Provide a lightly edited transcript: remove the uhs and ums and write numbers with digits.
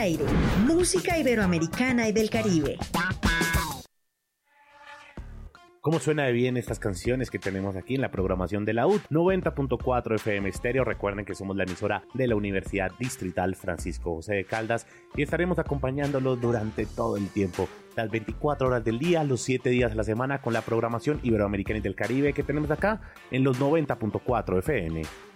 aire, música iberoamericana y del Caribe. ¿Cómo suena de bien estas canciones que tenemos aquí en la programación de la UD 90.4 FM Estéreo? Recuerden que somos la emisora de la Universidad Distrital Francisco José de Caldas y estaremos acompañándolos durante todo el tiempo, las 24 horas del día, los 7 días a la semana, con la programación iberoamericana y del Caribe que tenemos acá en los 90.4 FM.